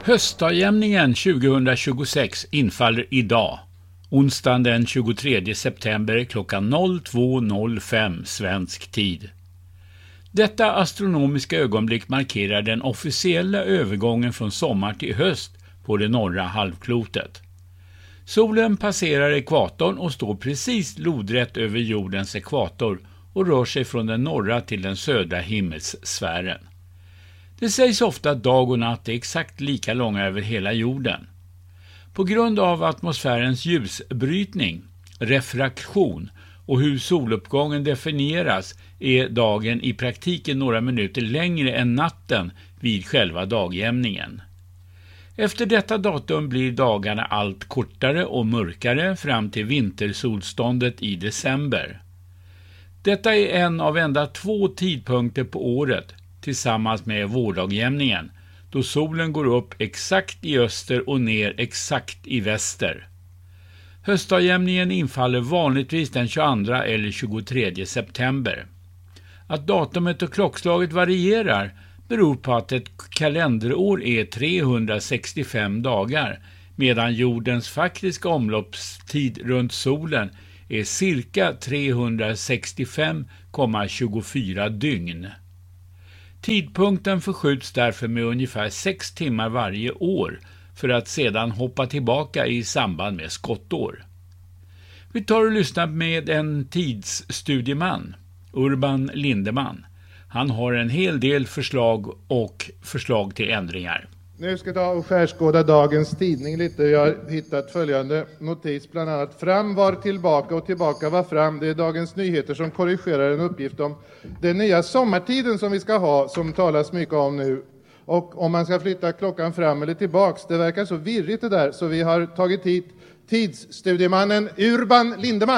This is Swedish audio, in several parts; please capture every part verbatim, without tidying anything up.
Höstdagjämningen tjugohundratjugosex infaller idag, onsdagen den tjugotredje september klockan två noll fem svensk tid. Detta astronomiska ögonblick markerar den officiella övergången från sommar till höst på det norra halvklotet. Solen passerar ekvatorn och står precis lodrätt över jordens ekvator och rör sig från den norra till den södra himmelssfären. Det sägs ofta att dag och natt är exakt lika långa över hela jorden. På grund av atmosfärens ljusbrytning, refraktion och hur soluppgången definieras är dagen i praktiken några minuter längre än natten vid själva dagjämningen. Efter detta datum blir dagarna allt kortare och mörkare fram till vintersolståndet i december. Detta är en av enda två tidpunkter på året tillsammans med vårdagjämningen, då solen går upp exakt i öster och ner exakt i väster. Höstdagjämningen infaller vanligtvis den tjugoandra eller tjugotredje september. Att datumet och klockslaget varierar beror på att ett kalenderår är trehundrasextiofem dagar, medan jordens faktiska omloppstid runt solen är cirka trehundrasextiofem komma tjugofyra dygn. Tidpunkten förskjuts därför med ungefär sex timmar varje år för att sedan hoppa tillbaka i samband med skottår. Vi tar och lyssnar med en tidsstudieman, Urban Lindeman. Han har en hel del förslag och förslag till ändringar. Nu ska jag ta och skärskåda dagens tidning lite. Jag har hittat följande notis, bland annat fram var tillbaka och tillbaka var fram. Det är Dagens Nyheter som korrigerar en uppgift om den nya sommartiden som vi ska ha, som talas mycket om nu. Och om man ska flytta klockan fram eller tillbaks, det verkar så virrigt det där, så vi har tagit hit tidsstudiemannen Urban Lindeman.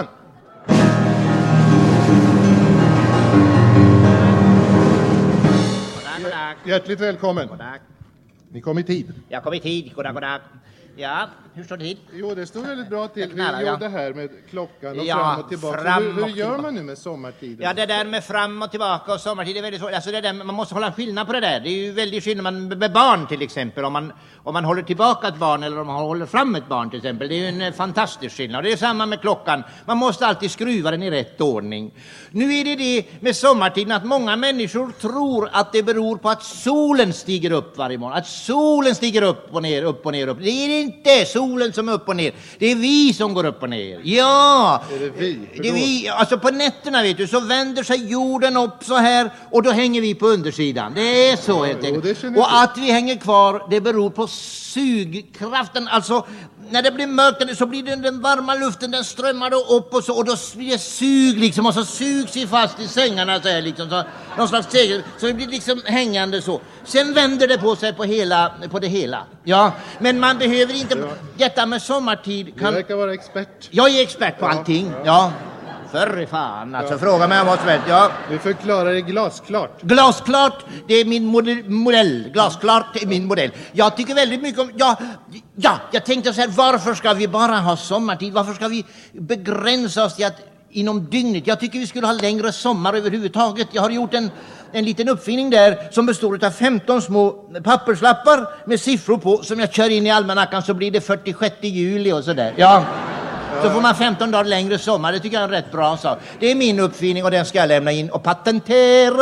Hjärtligt välkommen. Goddag. Ni kom i tid. Jag kom i tid, goddag, goddag. Ja, hur står det till? Jo, det står väldigt bra till. Knallar, vi ja. gjorde det här med klockan och Ja, fram och tillbaka. fram hur hur och gör tillbaka. man nu med sommartiden? Ja, det där med fram och tillbaka och sommartid är väldigt svårt. Alltså det där, man måste hålla en skillnad på det där. Det är ju väldigt skillnad man, med barn till exempel. Om man, om man håller tillbaka ett barn eller om man håller fram ett barn till exempel. Det är ju en eh, fantastisk skillnad. Det är samma med klockan. Man måste alltid skruva den i rätt ordning. Nu är det det med sommartiden att många människor tror att det beror på att solen stiger upp varje morgon. Att solen stiger upp och ner, upp och ner, upp. Det är inte solen som är upp och ner. Det är vi som går upp och ner. Ja! Är det vi? Det är vi. Alltså på nätterna vet du, så vänder sig jorden upp så här och då hänger vi på undersidan. Det är så helt jo, enkelt. det känner jag Och till. att vi hänger kvar, det beror på sugkraften. Alltså när det blir mörkt så blir det den varma luften, den strömmar då upp och så, och då blir det sug liksom, och så sugs vi fast i sängarna så här liksom, så någon slags segel, så det blir liksom hängande så. Sen vänder det på sig på hela, på det hela. Ja, men man behöver inte, detta med sommartid Du kan... verkar vara expert. Jag är expert på allting, ja. För fan, alltså ja. Fråga mig om vad som helst, ja. Du förklarar det glasklart. Glasklart, det är min mod- modell. Glasklart är min modell. Jag tycker väldigt mycket om... Ja, ja, jag tänkte så här, varför ska vi bara ha sommartid? Varför ska vi begränsa oss till att inom dygnet? Jag tycker vi skulle ha längre sommar överhuvudtaget. Jag har gjort en, en liten uppfinning där som består av femton små papperslappar med siffror på som jag kör in i almanackan, så blir det fyrtiosjätte juli och sådär. Ja. Så får man femton dagar längre sommar. Det tycker jag är en rätt bra sak. Det är min uppfinning och den ska jag lämna in och patentera.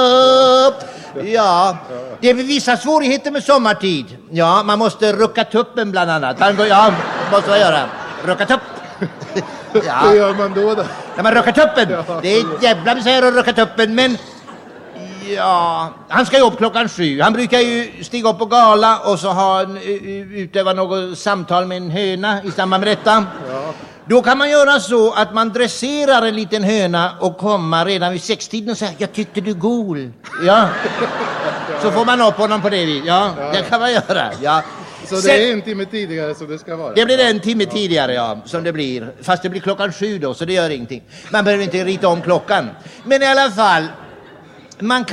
Ja, det är vissa svårigheter med sommartid. Ja, man måste rucka tuppen bland annat. Ja, måste man göra. Rucka tupp. Ja. Hur gör man då då? När man ruckar tuppen. Det är jävla besvär att rucka tuppen, men... Ja, han ska ju upp klockan sju. Han brukar ju stiga upp på gala och så ha en, utöva något samtal med en höna i samband med detta. Ja. Då kan man göra så att man dresserar en liten höna och komma redan vid sextiden och säga, jag tyckte du gol. Ja. Så får man upp honom på det viset. Ja, ja, det kan man göra. Ja. Så det Sen, är en timme tidigare som det ska vara? det blir en timme tidigare, ja, som det blir. Fast det blir klockan sju då, så det gör ingenting. Man behöver inte rita om klockan. Men i alla fall... Man kan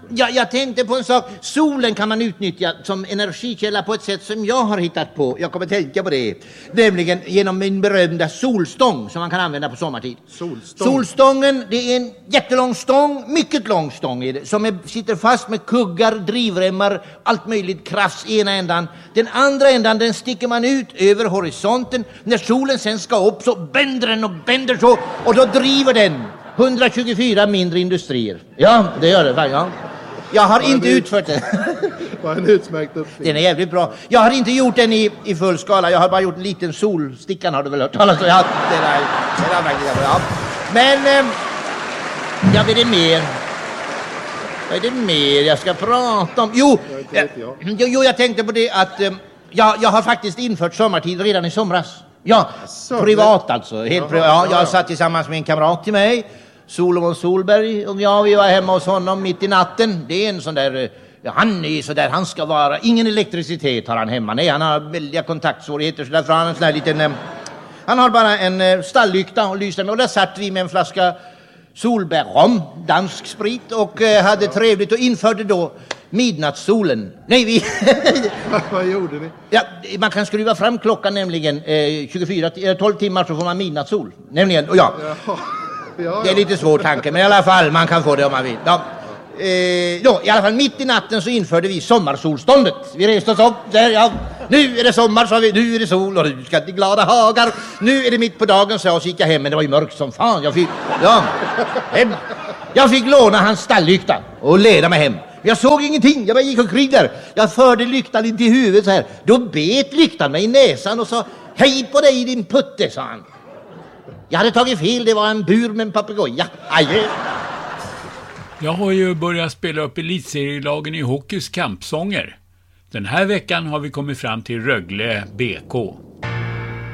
Ja, jag tänkte på en sak. Solen kan man utnyttja som energikälla på ett sätt som jag har hittat på. Jag kommer tänka på det. Nämligen genom min berömda solstång som man kan använda på sommartid. Solstång. Solstången, det är en jättelång stång, mycket lång stång är det, som är, sitter fast med kuggar, drivremmar, allt möjligt krafts i ena ändan. Den andra ändan, den sticker man ut över horisonten. När solen sen ska upp så bänder den och bänder så, och då driver den hundratjugofyra mindre industrier. Ja, det gör det. Ja. Jag har Vad inte en ut- utfört det. Vad en utmärkt uppfinning. Den är jävligt bra. Jag har inte gjort den i, i full skala. Jag har bara gjort en liten solstickan, har du väl hört talas om? Ja, den är, den är verkligen bra. Men, eh, ja, vad är det mer? Vad är det mer jag ska prata om? Jo, Jag vet eh, jag. jo, jo jag tänkte på det att eh, jag, jag har faktiskt infört sommartid redan i somras. Ja, Asså, privat alltså. Helt Jaha, privat. Ja, ja, jag ja. satt tillsammans med en kamrat till mig. Solomon Solberg och jag, vi var hemma hos honom mitt i natten. Det är en sån där, ja, han är så där, han ska vara, ingen elektricitet har han hemma. Nej, han har väldiga kontaktsvårigheter, så därför har han en sån där liten, eh, han har bara en eh, stalllykta och lyser med. Och där satt vi med en flaska solbärrom, dansk sprit, och eh, hade trevligt och införde då midnattssolen. Nej, vi... Vad gjorde ni? Ja, man kan skruva fram klockan nämligen eh, tjugofyra, eh, tolv timmar så får man midnattssol. Nämligen, och ja, Jaha. Ja, det är lite svår tanke, men i alla fall, man kan få det om man vill. Ja. Eh, då, i alla fall mitt i natten så införde vi sommarsolståndet. Vi reste oss upp där, ja. Nu är det sommar, sa vi, nu är det sol och nu ska det glada hagar. Nu är det mitt på dagen, så jag, så gick jag hem, men det var ju mörkt som fan. Jag fick, ja, hem. Jag fick låna hans stalllykta och leda mig hem. Jag såg ingenting, jag bara gick omkring där. Jag förde lyktan in till huvudet så här. Då bet lyktan mig i näsan och sa, hej på dig din putte, sa han. Jag hade tagit fel, det var en bur med en papegoja. Aj. Jag har ju börjat spela upp elitserielagen i hockeys kampsånger. Den här veckan har vi kommit fram till Rögle B K.